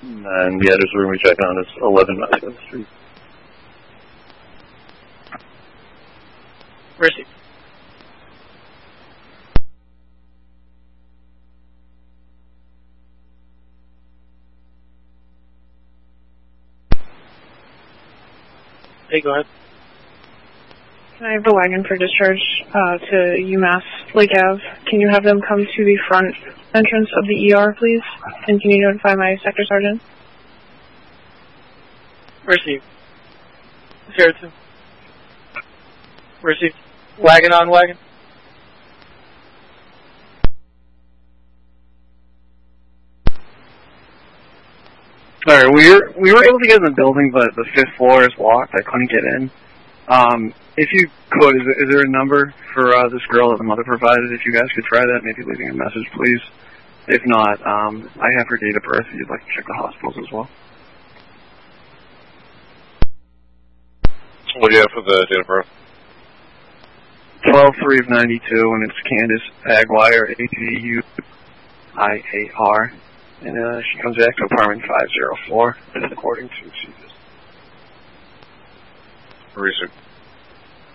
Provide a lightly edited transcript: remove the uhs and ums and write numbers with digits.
And the address we're going to be checking on is 11 Madison Street. Receive. Hey, go ahead. Can I have a wagon for discharge to UMass Lake Ave? Can you have them come to the front entrance of the ER, please? And can you notify my sector sergeant? Receive. 02. Receive. Wagon on wagon. Sorry, we were able to get in the building, but the 5th floor is locked. I couldn't get in. If you could, is there a number for this girl that the mother provided? If you guys could try that, maybe leaving a message, please. If not, I have her date of birth if you'd like to check the hospitals as well. What do you have for the date of birth? 12/3 of 92, and it's Candace Aguirre, Aguiar, and she comes back to apartment 504, according to CVS. Receive.